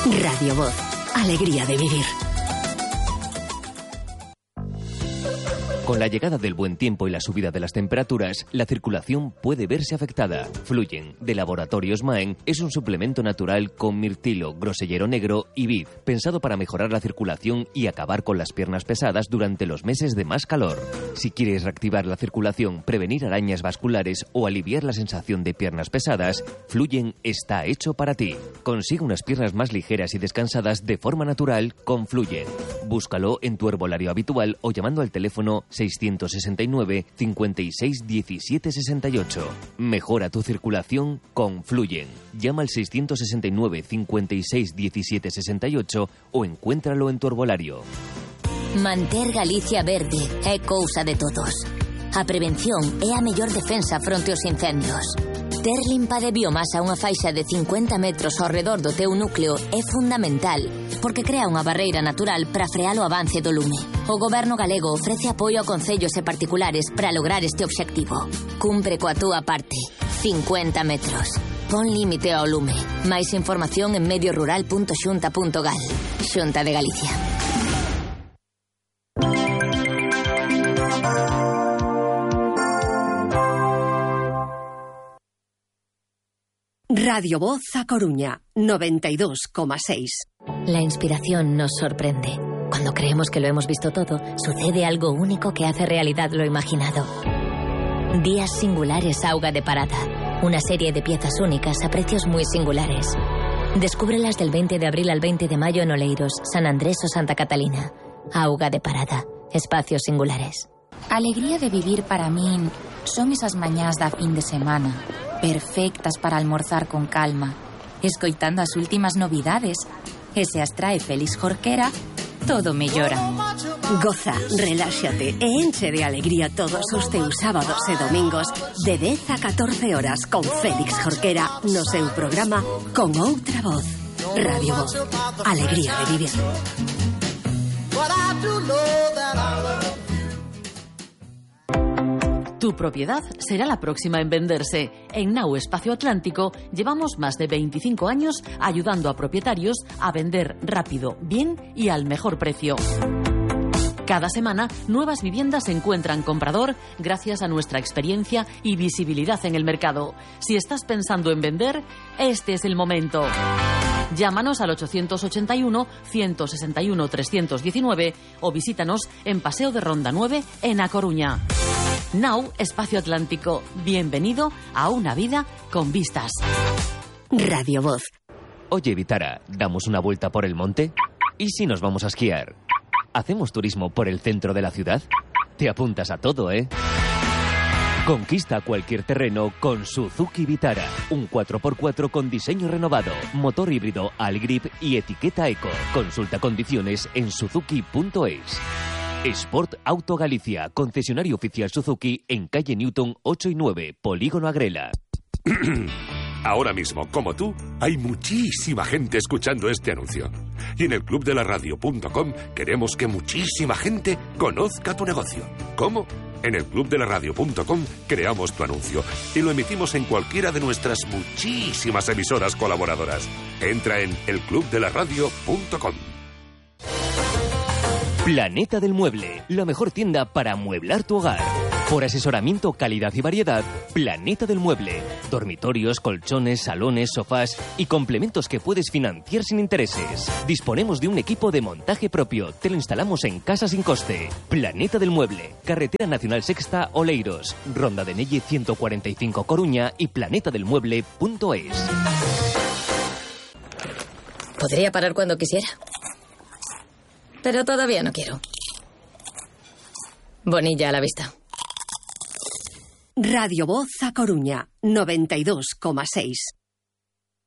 Radio Voz. Alegría de vivir. Con la llegada del buen tiempo y la subida de las temperaturas, la circulación puede verse afectada. Fluyen, de Laboratorios Maen, es un suplemento natural con mirtilo, grosellero negro y vid, pensado para mejorar la circulación y acabar con las piernas pesadas durante los meses de más calor. Si quieres reactivar la circulación, prevenir arañas vasculares o aliviar la sensación de piernas pesadas, Fluyen está hecho para ti. Consigue unas piernas más ligeras y descansadas de forma natural con Fluyen. Búscalo en tu herbolario habitual o llamando al teléfono 669 56 17 68. Mejora tu circulación con Fluyen. Llama al 669 56 17 68 o encuéntralo en tu herbolario. Manter Galicia verde é cousa de todos. A prevención é a mellor defensa fronte aos incendios. Ter limpa de biomasa unha faixa de 50 metros ao redor do teu núcleo é fundamental, porque crea unha barreira natural para frear o avance do lume. O Goberno galego ofrece apoio a concellos e particulares para lograr este obxectivo. Cumpre coa túa parte. 50 metros. Pon límite ao lume. Máis información en mediorural.xunta.gal. Xunta de Galicia. Radio Voz a Coruña, 92,6. La inspiración nos sorprende. Cuando creemos que lo hemos visto todo, sucede algo único que hace realidad lo imaginado. Días singulares Auga de Parada. Una serie de piezas únicas a precios muy singulares. Descúbrelas del 20 de abril al 20 de mayo en Oleiros, San Andrés o Santa Catalina. Auga de Parada. Espacios singulares. Alegría de vivir para min son esas mañás da fin de semana, perfectas para almorzar con calma, escoitando as últimas novidades. E se as trae Félix Jorquera, todo mellora. Goza, reláxate e enche de alegría todos os teus sábados e domingos de 10 a 14 horas con Félix Jorquera no seu programa Con Outra Voz. Radio Voz. Alegría de vivir. Tu propiedad será la próxima en venderse. En Nau Espacio Atlántico llevamos más de 25 años ayudando a propietarios a vender rápido, bien y al mejor precio. Cada semana, nuevas viviendas encuentran comprador gracias a nuestra experiencia y visibilidad en el mercado. Si estás pensando en vender, este es el momento. Llámanos al 881-161-319 o visítanos en Paseo de Ronda 9 en A Coruña. Nau Espacio Atlántico. Bienvenido a una vida con vistas. Radio Voz. Oye, Vitara, ¿damos una vuelta por el monte? ¿Y si nos vamos a esquiar? ¿Hacemos turismo por el centro de la ciudad? Te apuntas a todo, ¿eh? Conquista cualquier terreno con Suzuki Vitara. Un 4x4 con diseño renovado, motor híbrido Algrip y etiqueta Eco. Consulta condiciones en suzuki.es. Sport Auto Galicia, concesionario oficial Suzuki en calle Newton 8 y 9, Polígono Agrela. Ahora mismo, como tú, hay muchísima gente escuchando este anuncio. Y en el clubdelaradio.com queremos que muchísima gente conozca tu negocio. ¿Cómo? En el clubdelaradio.com creamos tu anuncio y lo emitimos en cualquiera de nuestras muchísimas emisoras colaboradoras. Entra en elclubdelaradio.com. Planeta del Mueble, la mejor tienda para amueblar tu hogar. Por asesoramiento, calidad y variedad, Planeta del Mueble. Dormitorios, colchones, salones, sofás y complementos que puedes financiar sin intereses. Disponemos de un equipo de montaje propio. Te lo instalamos en casa sin coste. Planeta del Mueble. Carretera Nacional Sexta, Oleiros. Ronda de Nelle 145 Coruña y planetadelmueble.es. Podría parar cuando quisiera, pero todavía no quiero. Bonilla a la vista. Radio Voz a Coruña, 92,6.